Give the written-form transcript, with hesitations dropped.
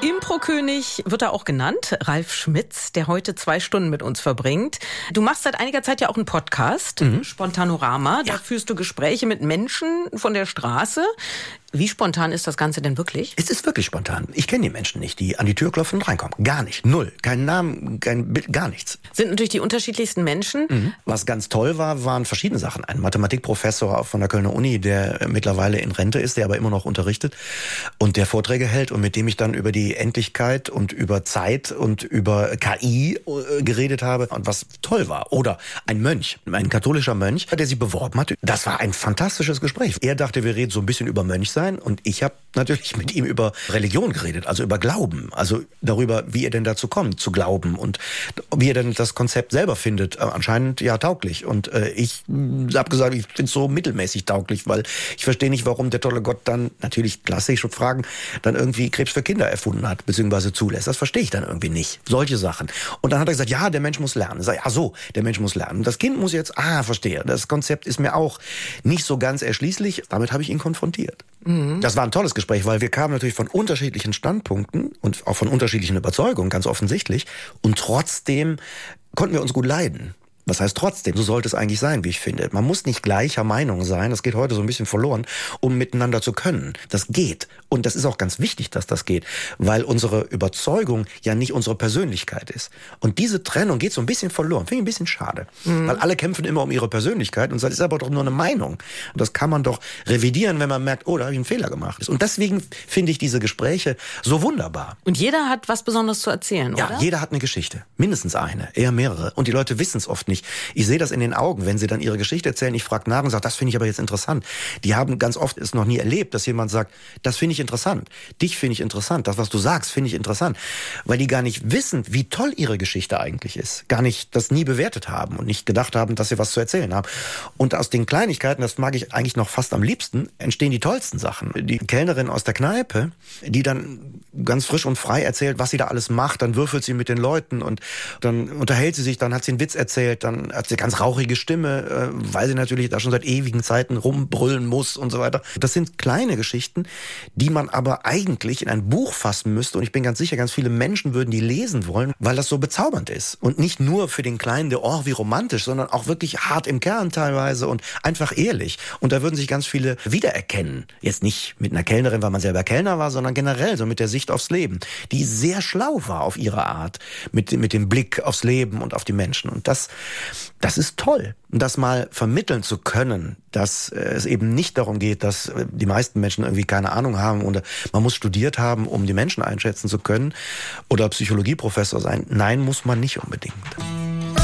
Impro-König wird er auch genannt, Ralf Schmitz, der heute 2 Stunden mit uns verbringt. Du machst seit einiger Zeit ja auch einen Podcast, Spontanorama. Da führst du Gespräche mit Menschen von der Straße. Wie spontan ist das Ganze denn wirklich? Es ist wirklich spontan. Ich kenne die Menschen nicht, die an die Tür klopfen und reinkommen. Gar nicht. Null. Kein Namen, kein Bild, gar nichts. Sind natürlich die unterschiedlichsten Menschen. Was ganz toll war, waren verschiedene Sachen. Ein Mathematikprofessor von der Kölner Uni, der mittlerweile in Rente ist, der aber immer noch unterrichtet und der Vorträge hält und mit dem ich dann über die Endlichkeit und über Zeit und über KI geredet habe und was toll war. Oder ein Mönch, ein katholischer Mönch, der sich beworben hat. Das war ein fantastisches Gespräch. Er dachte, wir reden so ein bisschen über Mönchsein und ich habe natürlich mit ihm über Religion geredet, also über Glauben, also darüber, wie er denn dazu kommt, zu glauben und wie er denn das Konzept selber findet. Anscheinend ja tauglich. Und ich habe gesagt, ich finde es so mittelmäßig tauglich, weil ich verstehe nicht, warum der tolle Gott dann, natürlich klassisch und Fragen, dann irgendwie Krebs für Kinder erfunden hat, beziehungsweise zulässt. Das verstehe ich dann irgendwie nicht. Solche Sachen. Und dann hat er gesagt, ja, der Mensch muss lernen. Ich sage, ja so, der Mensch muss lernen. Das Kind muss jetzt, verstehe. Das Konzept ist mir auch nicht so ganz erschließlich. Damit habe ich ihn konfrontiert. Das war ein tolles Gespräch, weil wir kamen natürlich von unterschiedlichen Standpunkten und auch von unterschiedlichen Überzeugungen, ganz offensichtlich. Und trotzdem konnten wir uns gut leiden. Was heißt trotzdem? So sollte es eigentlich sein, wie ich finde. Man muss nicht gleicher Meinung sein, das geht heute so ein bisschen verloren, um miteinander zu können. Das geht. Und das ist auch ganz wichtig, dass das geht, weil unsere Überzeugung ja nicht unsere Persönlichkeit ist. Und diese Trennung geht so ein bisschen verloren. Finde ich ein bisschen schade. Weil alle kämpfen immer um ihre Persönlichkeit und das ist aber doch nur eine Meinung. Und das kann man doch revidieren, wenn man merkt, oh, da habe ich einen Fehler gemacht. Und deswegen finde ich diese Gespräche so wunderbar. Und jeder hat was Besonderes zu erzählen, oder? Ja, jeder hat eine Geschichte. Mindestens eine, eher mehrere. Und die Leute wissen es oft nicht. Ich sehe das in den Augen, wenn sie dann ihre Geschichte erzählen. Ich frage nach und sage, das finde ich aber jetzt interessant. Die haben ganz oft es noch nie erlebt, dass jemand sagt, das finde ich interessant. Dich finde ich interessant. Das, was du sagst, finde ich interessant. Weil die gar nicht wissen, wie toll ihre Geschichte eigentlich ist. Gar nicht das nie bewertet haben und nicht gedacht haben, dass sie was zu erzählen haben. Und aus den Kleinigkeiten, das mag ich eigentlich noch fast am liebsten, entstehen die tollsten Sachen. Die Kellnerin aus der Kneipe, die dann ganz frisch und frei erzählt, was sie da alles macht, dann würfelt sie mit den Leuten und dann unterhält sie sich, dann hat sie einen Witz erzählt, dann hat sie eine ganz rauchige Stimme, weil sie natürlich da schon seit ewigen Zeiten rumbrüllen muss und so weiter. Das sind kleine Geschichten, die man aber eigentlich in ein Buch fassen müsste und ich bin ganz sicher, ganz viele Menschen würden die lesen wollen, weil das so bezaubernd ist. Und nicht nur für den Kleinen, der, wie romantisch, sondern auch wirklich hart im Kern teilweise und einfach ehrlich. Und da würden sich ganz viele wiedererkennen. Jetzt nicht mit einer Kellnerin, weil man selber Kellner war, sondern generell so mit der Sicht aufs Leben, die sehr schlau war auf ihre Art, mit dem Blick aufs Leben und auf die Menschen. Und das ist toll. Und das mal vermitteln zu können, dass es eben nicht darum geht, dass die meisten Menschen irgendwie keine Ahnung haben und man muss studiert haben, um die Menschen einschätzen zu können oder Psychologieprofessor sein. Nein, muss man nicht unbedingt.